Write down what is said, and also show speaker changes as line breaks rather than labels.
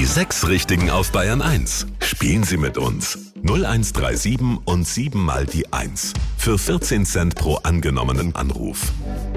6 Richtigen auf Bayern 1. Spielen Sie mit uns. 0137 und 7 mal die 1. Für 14 Cent pro angenommenen Anruf.